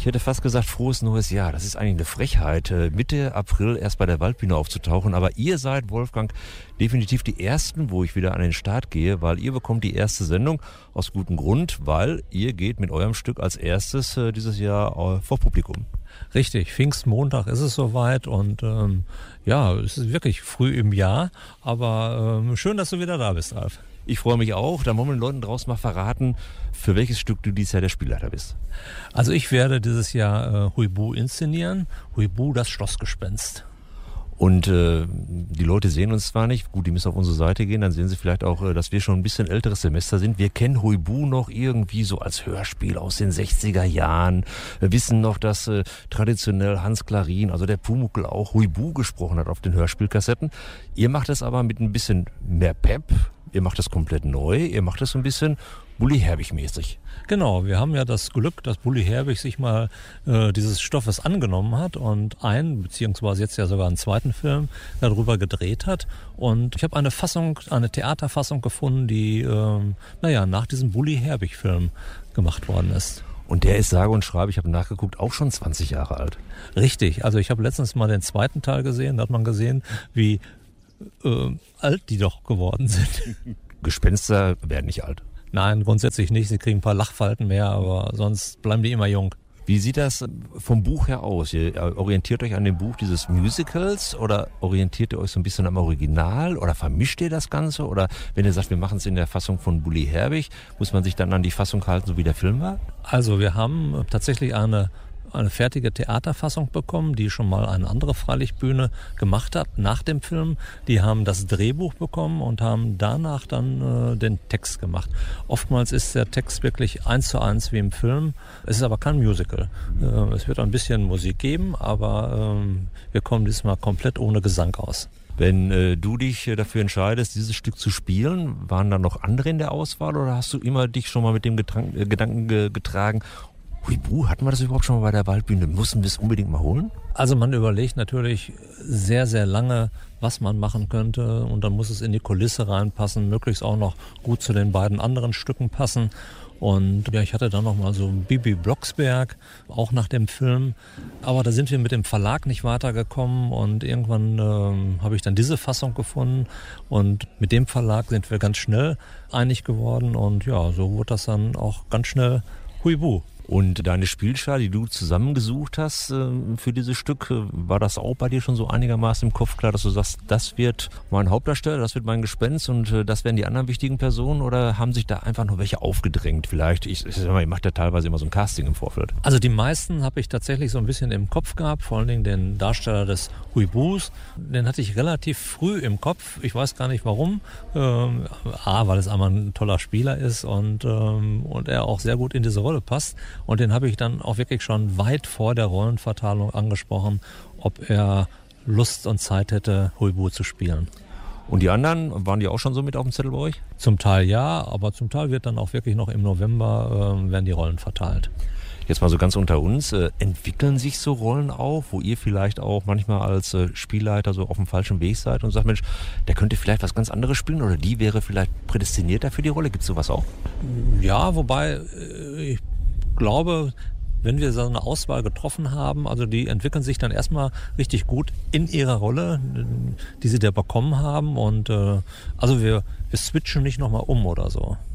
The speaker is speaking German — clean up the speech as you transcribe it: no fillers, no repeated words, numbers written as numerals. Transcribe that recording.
Ich hätte fast gesagt, frohes neues Jahr. Das ist eigentlich eine Frechheit, Mitte April erst bei der Waldbühne aufzutauchen. Aber ihr seid, Wolfgang, definitiv die Ersten, wo ich wieder an den Start gehe, weil ihr bekommt die erste Sendung aus gutem Grund, weil ihr geht mit eurem Stück als erstes dieses Jahr vor Publikum. Richtig, Pfingstmontag ist es soweit und es ist wirklich früh im Jahr, aber schön, dass du wieder da bist, Ralf. Ich freue mich auch. Da wollen wir den Leuten draußen mal verraten, für welches Stück du dieses Jahr der Spielleiter bist. Also ich werde dieses Jahr Huibu inszenieren. Huibu, das Schlossgespenst. Und die Leute sehen uns zwar nicht, gut, die müssen auf unsere Seite gehen, dann sehen sie vielleicht auch, dass wir schon ein bisschen älteres Semester sind. Wir kennen Huibu noch irgendwie so als Hörspiel aus den 60er Jahren. Wir wissen noch, dass traditionell Hans Klarin, also der Pumuckl, auch Huibu gesprochen hat auf den Hörspielkassetten. Ihr macht es aber mit ein bisschen mehr Pep. Ihr macht das komplett neu, ihr macht das so ein bisschen Bully Herbig-mäßig. Genau, wir haben ja das Glück, dass Bully Herbig sich mal dieses Stoffes angenommen hat und beziehungsweise jetzt ja sogar einen zweiten Film darüber gedreht hat. Und ich habe eine Theaterfassung gefunden, die nach diesem Bully Herbig-Film gemacht worden ist. Und der ist sage und schreibe, ich habe nachgeguckt, auch schon 20 Jahre alt. Richtig, also ich habe letztens mal den zweiten Teil gesehen, da hat man gesehen, wie alt die doch geworden sind. Gespenster werden nicht alt. Nein, grundsätzlich nicht. Sie kriegen ein paar Lachfalten mehr, aber sonst bleiben die immer jung. Wie sieht das vom Buch her aus? Ihr orientiert euch an dem Buch dieses Musicals oder orientiert ihr euch so ein bisschen am Original oder vermischt ihr das Ganze? Oder wenn ihr sagt, wir machen es in der Fassung von Bully Herbig, muss man sich dann an die Fassung halten, so wie der Film war? Also wir haben tatsächlich eine fertige Theaterfassung bekommen, die schon mal eine andere Freilichtbühne gemacht hat nach dem Film. Die haben das Drehbuch bekommen und haben danach dann den Text gemacht. Oftmals ist der Text wirklich 1:1 wie im Film. Es ist aber kein Musical. Es wird ein bisschen Musik geben, aber wir kommen diesmal komplett ohne Gesang aus. Wenn du dich dafür entscheidest, dieses Stück zu spielen, waren da noch andere in der Auswahl oder hast du immer dich schon mal mit dem Gedanken getragen, Huibu, hatten wir das überhaupt schon mal bei der Waldbühne? Müssen wir es unbedingt mal holen? Also man überlegt natürlich sehr, sehr lange, was man machen könnte und dann muss es in die Kulisse reinpassen, möglichst auch noch gut zu den beiden anderen Stücken passen. Und ja, ich hatte dann noch mal so Bibi Blocksberg, auch nach dem Film. Aber da sind wir mit dem Verlag nicht weitergekommen und irgendwann habe ich dann diese Fassung gefunden. Und mit dem Verlag sind wir ganz schnell einig geworden und ja, so wurde das dann auch ganz schnell Huibu. Und deine Spielschar, die du zusammengesucht hast für dieses Stück, war das auch bei dir schon so einigermaßen im Kopf klar, dass du sagst, das wird mein Hauptdarsteller, das wird mein Gespenst und das werden die anderen wichtigen Personen oder haben sich da einfach noch welche aufgedrängt vielleicht? Ich sag mal, ihr macht ja teilweise immer so ein Casting im Vorfeld. Also die meisten habe ich tatsächlich so ein bisschen im Kopf gehabt, vor allen Dingen den Darsteller des Huibus. Den hatte ich relativ früh im Kopf, ich weiß gar nicht warum. Weil es einmal ein toller Spieler ist und er auch sehr gut in diese Rolle passt. Und den habe ich dann auch wirklich schon weit vor der Rollenverteilung angesprochen, ob er Lust und Zeit hätte, Huibu zu spielen. Und die anderen, waren die auch schon so mit auf dem Zettel bei euch? Zum Teil ja, aber zum Teil wird dann auch wirklich noch im November werden die Rollen verteilt. Jetzt mal so ganz unter uns, entwickeln sich so Rollen auf, wo ihr vielleicht auch manchmal als Spielleiter so auf dem falschen Weg seid und sagt, Mensch, der könnte vielleicht was ganz anderes spielen oder die wäre vielleicht prädestinierter für die Rolle? Gibt es sowas auch? Ja, wobei ich glaube, wenn wir so eine Auswahl getroffen haben, also die entwickeln sich dann erstmal richtig gut in ihrer Rolle, die sie da bekommen haben und also wir switchen nicht nochmal um oder so.